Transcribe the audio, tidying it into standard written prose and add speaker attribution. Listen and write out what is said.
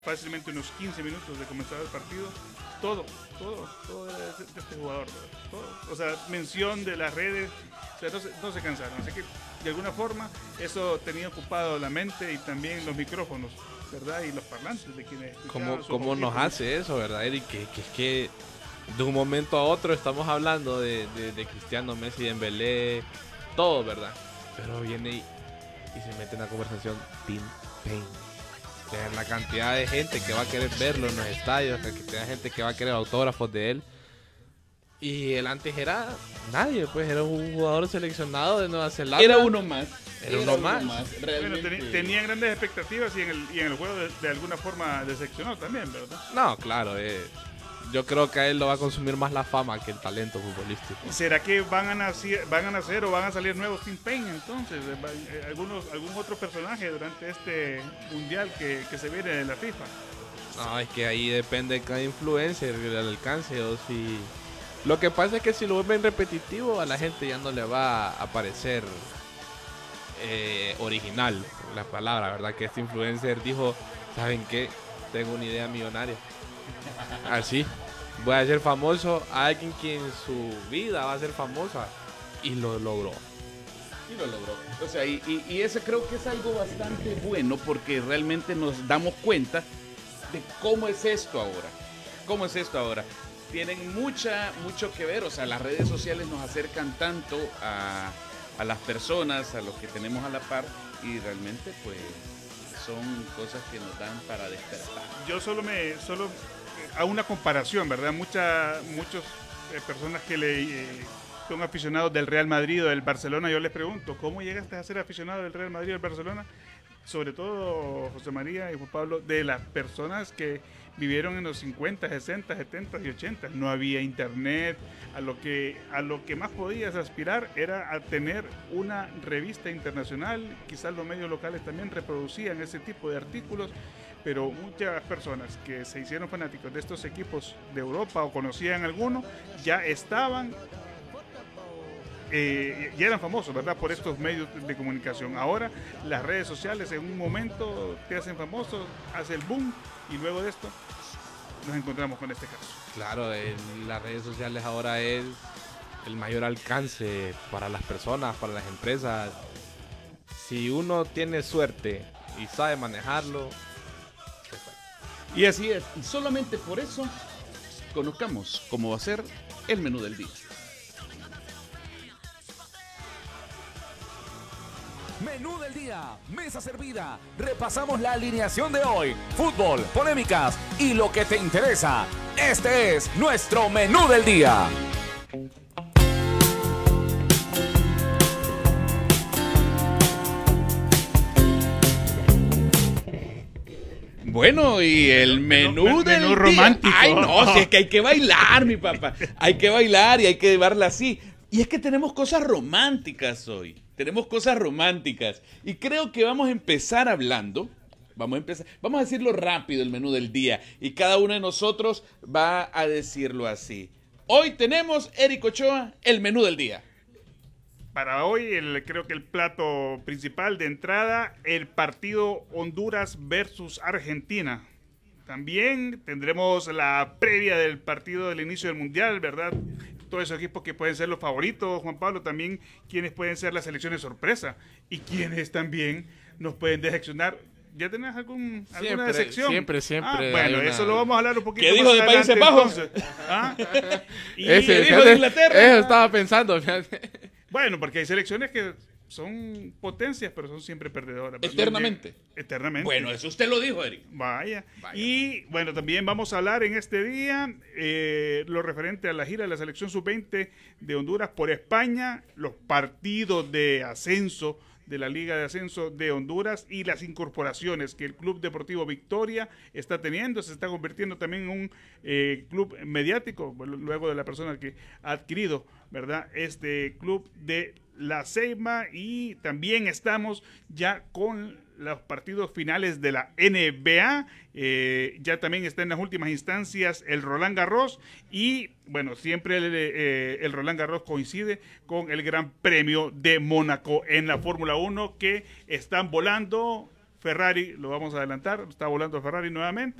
Speaker 1: fácilmente unos 15 minutos de comenzar el partido, todo era de este jugador, ¿verdad? Todo. O sea, mención de las redes, o sea, no se cansaron. Así que, de alguna forma, eso tenía ocupado la mente y también los micrófonos, ¿verdad? Y los parlantes de quienes escuchaban.
Speaker 2: ¿Cómo nos hace eso, verdad, Eric? Que es que de un momento a otro estamos hablando de Cristiano, Messi, Dembélé, todo, ¿verdad? Pero viene y se mete en la conversación Tim Payne. O sea, la cantidad de gente que va a querer verlo en los estadios, la cantidad de gente que va a querer autógrafos de él. Y él antes era nadie, pues era un jugador seleccionado de Nueva Zelanda.
Speaker 3: Era uno más.
Speaker 2: Era uno más.
Speaker 1: Bueno, tenía grandes expectativas y en el juego de alguna forma decepcionó también, ¿verdad?
Speaker 2: No, claro, yo creo que a él lo va a consumir más la fama que el talento futbolístico.
Speaker 1: ¿Será que van a nacer o van a salir nuevos Team Pain entonces? ¿Algún otro personaje durante este mundial que se viene de la FIFA?
Speaker 2: No, es que ahí depende de cada influencer, el alcance. O si... Lo que pasa es que si lo vuelven repetitivo, a la gente ya no le va a parecer original la palabra, ¿verdad? Que este influencer dijo, ¿saben qué? Tengo una idea millonaria. Así, voy a ser famoso a alguien que en su vida va a ser famosa. Y lo logró.
Speaker 3: Y lo logró. O sea, y eso creo que es algo bastante bueno porque realmente nos damos cuenta de cómo es esto ahora. ¿Cómo es esto ahora? Tienen mucho que ver. O sea, las redes sociales nos acercan tanto a las personas, a los que tenemos a la par, y realmente pues son cosas que nos dan para despertar.
Speaker 1: Yo solo a una comparación, ¿verdad? Muchas personas que son aficionados del Real Madrid o del Barcelona, yo les pregunto, ¿cómo llegaste a ser aficionado del Real Madrid o del Barcelona? Sobre todo, José María y Juan Pablo, de las personas que vivieron en los 50, 60, 70 y 80. No había internet. A lo que más podías aspirar era a tener una revista internacional. Quizás los medios locales también reproducían ese tipo de artículos, pero muchas personas que se hicieron fanáticos de estos equipos de Europa o conocían alguno, ya estaban... ya eran famosos, ¿verdad? Por estos medios de comunicación. Ahora las redes sociales en un momento te hacen famoso, hace el boom y luego de esto nos encontramos con este caso.
Speaker 2: Claro, las redes sociales ahora es el mayor alcance para las personas, para las empresas. Si uno tiene suerte y sabe manejarlo,
Speaker 3: y así es. Y solamente por eso conozcamos cómo va a ser el menú del día.
Speaker 4: Menú del día, mesa servida. Repasamos la alineación de hoy. Fútbol, polémicas y lo que te interesa. Este es nuestro menú del día.
Speaker 3: Bueno, y el menú del
Speaker 1: menú
Speaker 3: día.
Speaker 1: romántico.
Speaker 3: Ay, no, si es que hay que bailar, mi papá. Hay que bailar y hay que llevarla así. Y es que tenemos cosas románticas hoy. Tenemos cosas románticas. Y creo que vamos a empezar hablando. Vamos a decirlo rápido el menú del día. Y cada uno de nosotros va a decirlo así. Hoy tenemos, Eric Ochoa, el menú del día.
Speaker 1: Para hoy, creo que el plato principal de entrada, el partido Honduras versus Argentina. También tendremos la previa del partido del inicio del Mundial, ¿verdad? Todos esos equipos que pueden ser los favoritos, Juan Pablo, también quienes pueden ser las selecciones sorpresa y quienes también nos pueden decepcionar. ¿Ya tenés alguna decepción?
Speaker 2: Siempre.
Speaker 1: Bueno, eso lo vamos a hablar un poquito
Speaker 3: ¿Qué
Speaker 1: más
Speaker 3: dijo de
Speaker 1: adelante,
Speaker 3: Países Bajos?
Speaker 1: entonces. ¿Ah? Y
Speaker 2: Ese,
Speaker 3: dijo de Inglaterra?
Speaker 2: Eso estaba pensando.
Speaker 1: bueno, porque hay selecciones que son potencias, pero son siempre perdedoras.
Speaker 3: Eternamente.
Speaker 1: Eternamente.
Speaker 3: Bueno, eso usted lo dijo, Eric.
Speaker 1: Vaya. Y bueno, también vamos a hablar en este día lo referente a la gira de la selección sub-20 de Honduras por España, los partidos de ascenso de la Liga de Ascenso de Honduras y las incorporaciones que el Club Deportivo Victoria está teniendo. Se está convirtiendo también en un club mediático, luego de la persona que ha adquirido, ¿verdad?, este club de La Ceiba. Y también estamos ya con los partidos finales de la NBA. Ya también está en las últimas instancias el Roland Garros. Y bueno, siempre el Roland Garros coincide con el Gran Premio de Mónaco en la Fórmula 1, que están volando Ferrari, lo vamos a adelantar, está volando Ferrari nuevamente.